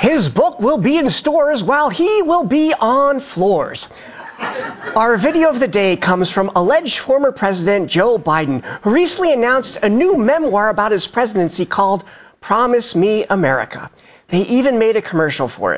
His book will be in stores while he will be on floors. Our video of the day comes from alleged former President Joe Biden, who recently announced a new memoir about his presidency called Promise Me America. They even made a commercial for it.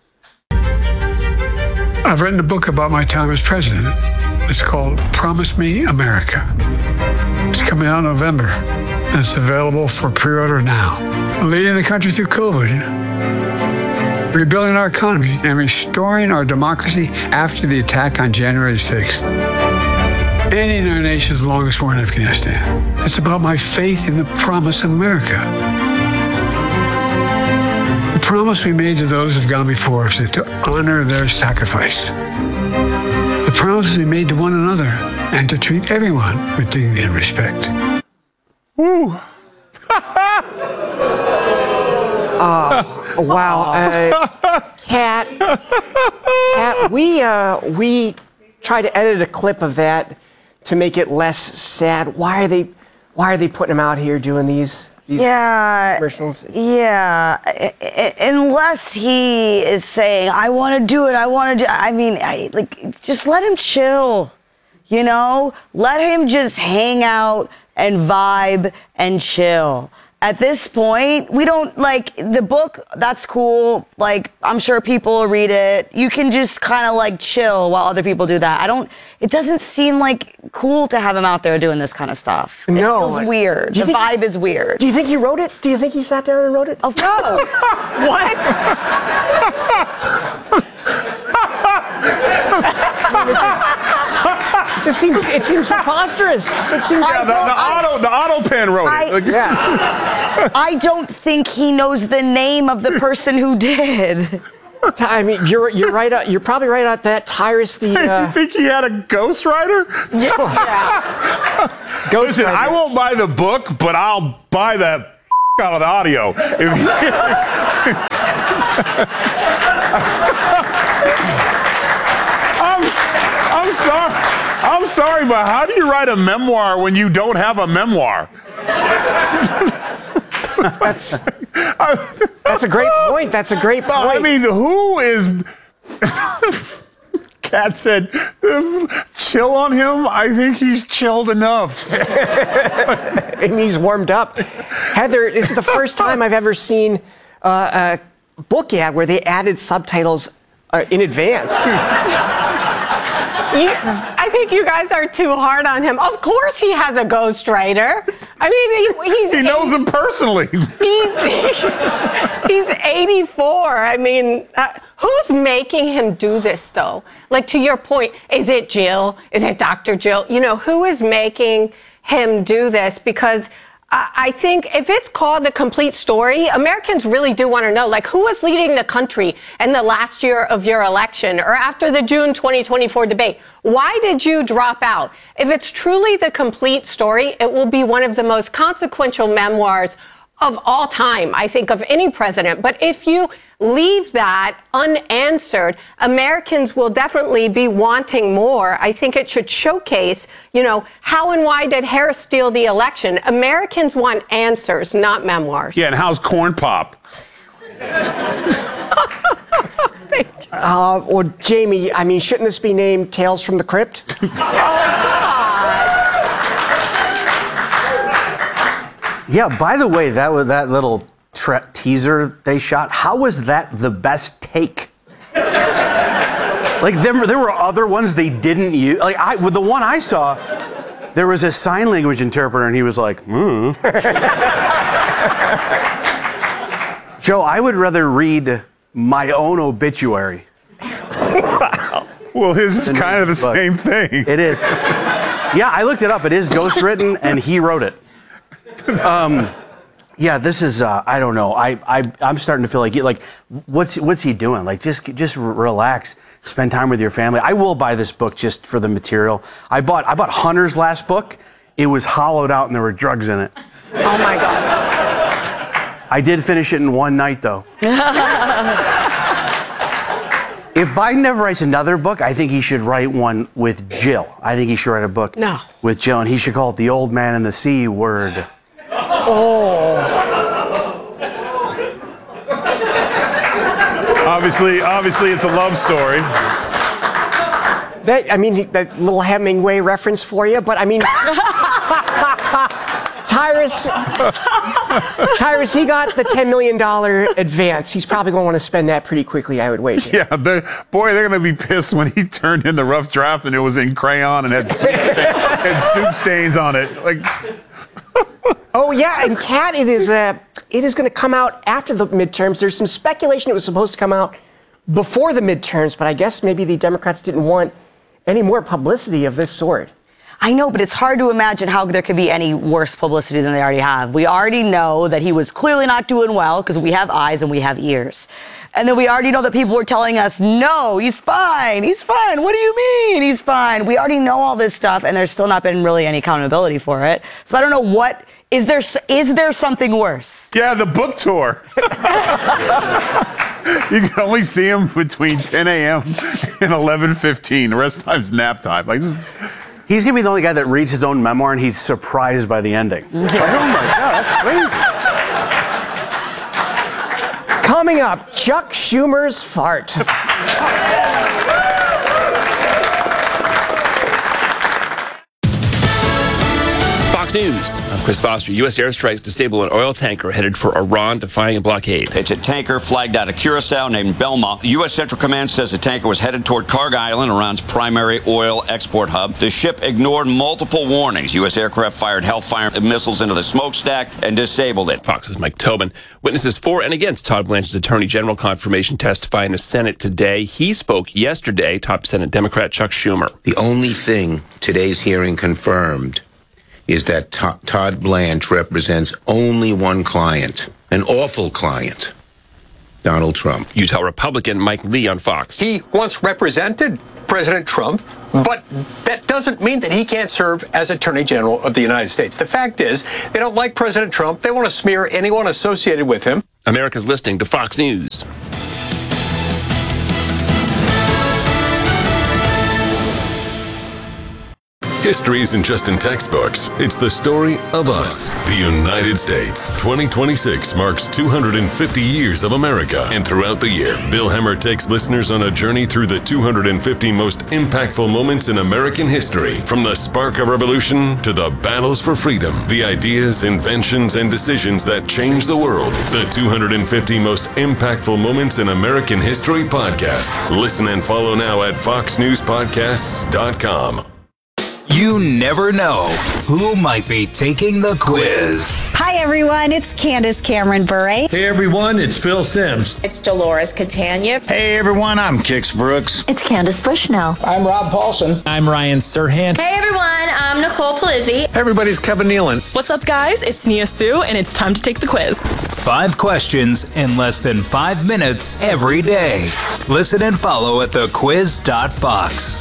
I've written a book about my time as president. It's called Promise Me America. It's coming out in November, and it's available for pre-order now. Leading the country through COVID, rebuilding our economy, and restoring our democracy after the attack on January 6th. Ending our nation's longest war in Afghanistan. It's about my faith in the promise of America. The promise we made to those who've gone before us is to honor their sacrifice. The promises we made to one another and to treat everyone with dignity and respect. Woo! Wow. Kat, we tried to edit a clip of that to make it less sad. Why are they putting him out here doing these commercials? Yeah. Unless he is saying, I want to do it, I mean, just let him chill, you know? Let him just hang out and vibe and chill. At this point, we don't, the book, that's cool. I'm sure people will read it. You can just kind of, chill while other people do that. It doesn't seem, cool to have him out there doing this kind of stuff. It feels weird. The vibe is weird. Do you think he wrote it? Do you think he sat down and wrote it? Oh, no. What? It seems preposterous. It seems the auto pen wrote it. I don't think he knows the name of the person who did. I mean, you're right. You're probably right about that. Tyrus, the. You think he had a ghostwriter? Yeah. Listen, I won't buy the book, but I'll buy that out of the audio. I'm sorry, but how do you write a memoir when you don't have a memoir? That's a great point. That's a great point. I mean, who is... Kat said, chill on him? I think he's chilled enough. And he's warmed up. Heather, this is the first time I've ever seen a book ad where they added subtitles in advance. I think you guys are too hard on him. Of course he has a ghostwriter. I mean, he knows him personally. He's 84. I mean, who's making him do this, though? To your point, is it Jill? Is it Dr. Jill? You know, who is making him do this? Because I think if it's called The Complete Story, Americans really do want to know, who was leading the country in the last year of your election or after the June 2024 debate? Why did you drop out? If it's truly the complete story, it will be one of the most consequential memoirs of all time, I think, of any president. But if you leave that unanswered, Americans will definitely be wanting more. I think it should showcase, how and why did Harris steal the election? Americans want answers, not memoirs. Yeah, and how's Corn Pop? Or Jamie, I mean, shouldn't this be named Tales from the Crypt? Yeah, by the way, that little teaser they shot, how was that the best take? There were other ones they didn't use. With the one I saw, there was a sign language interpreter, and he was like, Joe, I would rather read my own obituary. Wow. Well, his is kind of the same thing. It is. Yeah, I looked it up. It is ghostwritten, and he wrote it. Yeah, this is, I don't know. I'm starting to feel like what's he doing? Just relax, spend time with your family. I will buy this book just for the material. I bought Hunter's last book. It was hollowed out and there were drugs in it. Oh my God. I did finish it in one night, though. If Biden ever writes another book, I think he should write one with Jill. I think he should write a book with Jill, and he should call it The Old Man and the C Word. Obviously, it's a love story. That little Hemingway reference for you, but I mean, Tyrus, he got the $10 million advance. He's probably going to want to spend that pretty quickly, I would wager. Yeah, they're going to be pissed when he turned in the rough draft and it was in crayon and had soup stains on it. Like, oh yeah, and Kat, it is going to come out after the midterms. There's some speculation it was supposed to come out before the midterms, but I guess maybe the Democrats didn't want any more publicity of this sort. I know, but it's hard to imagine how there could be any worse publicity than they already have. We already know that he was clearly not doing well because we have eyes and we have ears. And then we already know that people were telling us, no, he's fine. He's fine. What do you mean he's fine? We already know all this stuff, and there's still not been really any accountability for it. So I don't know what, is there something worse? yeah, the book tour. You can only see him between 10 a.m. and 11:15. The rest of the time's nap time. Like, this is, He's going to be the only guy that reads his own memoir and he's surprised by the ending. Oh my God, that's crazy. Coming up, Chuck Schumer's fart. Fox News. I'm Chris Foster. U.S. airstrikes disable an oil tanker headed for Iran, defying a blockade. It's a tanker flagged out of Curacao named Belma. The U.S. Central Command says the tanker was headed toward Karg Island, Iran's primary oil export hub. The ship ignored multiple warnings. U.S. aircraft fired Hellfire missiles into the smokestack and disabled it. Fox's Mike Tobin. Witnesses for and against Todd Blanche's Attorney General confirmation testify in the Senate today. He spoke yesterday, top Senate Democrat Chuck Schumer. The only thing today's hearing confirmed is that Todd Blanche represents only one client, an awful client, Donald Trump. Utah Republican Mike Lee on Fox. He once represented President Trump, but that doesn't mean that he can't serve as Attorney General of the United States. The fact is, they don't like President Trump. They want to smear anyone associated with him. America's listening to Fox News. History isn't just in textbooks. It's the story of us, the United States. 2026 marks 250 years of America. And throughout the year, Bill Hemmer takes listeners on a journey through the 250 most impactful moments in American history. From the spark of revolution to the battles for freedom, the ideas, inventions, and decisions that changed the world. The 250 most impactful moments in American history podcast. Listen and follow now at foxnewspodcasts.com. You never know who might be taking the quiz. Hi, everyone. It's Candace Cameron Bure. Hey, everyone. It's Phil Sims. It's Dolores Catania. Hey, everyone. I'm Kix Brooks. It's Candace Bushnell. I'm Rob Paulson. I'm Ryan Serhant. Hey, everyone. I'm Nicole Palizzi. Hey, everybody's Kevin Nealon. What's up, guys? It's Nia Sue, and it's time to take the quiz. 5 questions in less than 5 minutes every day. Listen and follow at thequiz.fox.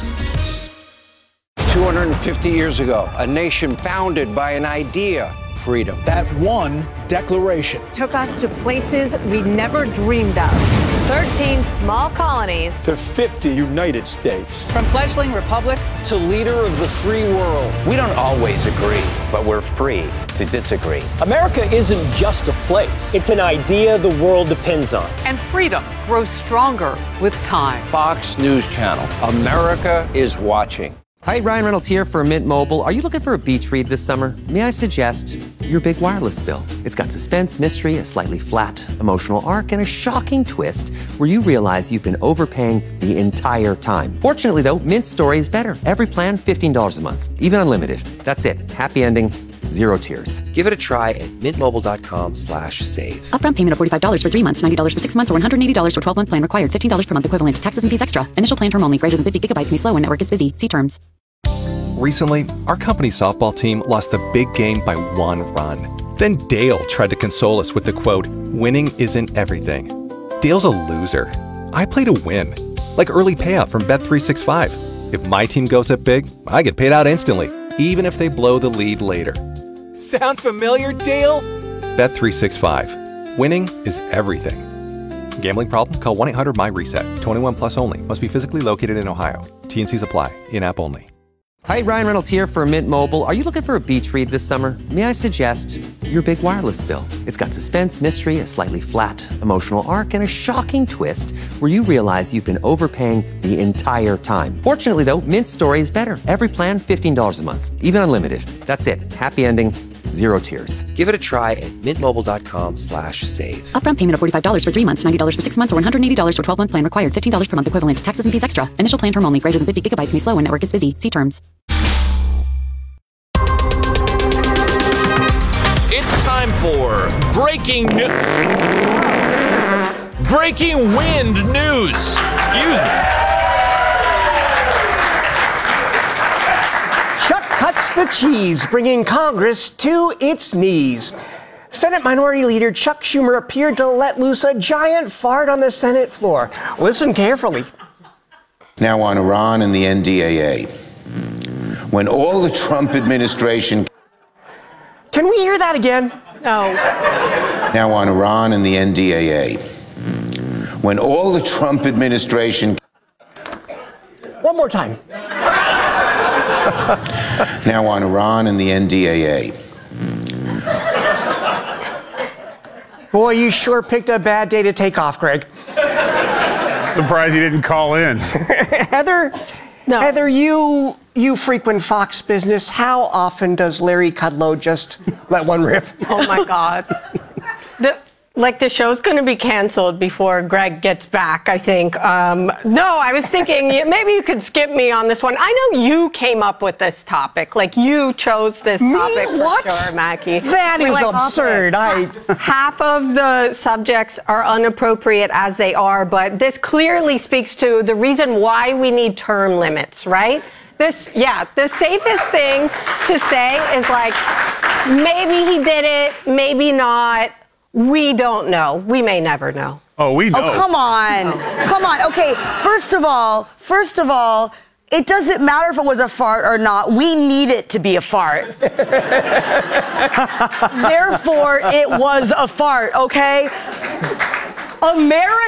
250 years ago, a nation founded by an idea, freedom. That one declaration took us to places we never dreamed of. 13 small colonies to 50 United States. From fledgling republic to leader of the free world. We don't always agree, but we're free to disagree. America isn't just a place. It's an idea the world depends on. And freedom grows stronger with time. Fox News Channel. America is watching. Hi, Ryan Reynolds here for Mint Mobile. Are you looking for a beach read this summer? May I suggest your big wireless bill? It's got suspense, mystery, a slightly flat emotional arc, and a shocking twist where you realize you've been overpaying the entire time. Fortunately, though, Mint's story is better. Every plan, $15 a month, even unlimited. That's it. Happy ending. 0 tears. Give it a try at mintmobile.com/save. Upfront payment of $45 for 3 months, $90 for 6 months, or $180 for 12-month plan required. $15 per month equivalent. Taxes and fees extra. Initial plan term only. Greater than 50 gigabytes may slow when network is busy. See terms. Recently, our company softball team lost the big game by 1 run. Then Dale tried to console us with the quote, "Winning isn't everything." Dale's a loser. I play to win. Like early payout from Bet365. If my team goes up big, I get paid out instantly, even if they blow the lead later. Sound familiar, Dale? Bet365. Winning is everything. Gambling problem? Call 1-800-MY-RESET. 21 plus only. Must be physically located in Ohio. T&Cs apply. In-app only. Hi, Ryan Reynolds here for Mint Mobile. Are you looking for a beach read this summer? May I suggest your big wireless bill. It's got suspense, mystery, a slightly flat emotional arc, and a shocking twist where you realize you've been overpaying the entire time. Fortunately, though, Mint Story is better. Every plan, $15 a month, even unlimited. That's it. Happy ending, zero tears. Give it a try at mintmobile.com/save. Upfront payment of $45 for 3 months, $90 for 6 months, or $180 for 12-month plan required. $15 per month equivalent. Taxes and fees extra. Initial plan term only. Greater than 50 gigabytes may slow when network is busy. See terms. It's time for breaking wind news. Excuse me. Chuck cuts the cheese, bringing Congress to its knees. Senate Minority Leader Chuck Schumer appeared to let loose a giant fart on the Senate floor. Listen carefully. Now on Iran and the NDAA. When all the Trump administration... Can we hear that again? No. Now on Iran and the NDAA. When all the Trump administration... One more time. Now on Iran and the NDAA. Boy, you sure picked a bad day to take off, Greg. Surprised you didn't call in. Heather? No. Heather, you frequent Fox Business. How often does Larry Kudlow just let one rip? Oh, my God. The show's going to be canceled before Greg gets back, I think. No, I was thinking maybe you could skip me on this one. I know you came up with this topic. Like, you chose this topic. What? For sure, Mackie. That is absurd. Half of the subjects are inappropriate as they are, but this clearly speaks to the reason why we need term limits, right? The safest thing to say is like, maybe he did it, maybe not. We don't know. We may never know. Oh, we know. Oh, come on. Come on. Okay, first of all, it doesn't matter if it was a fart or not. We need it to be a fart. Therefore, it was a fart, okay? America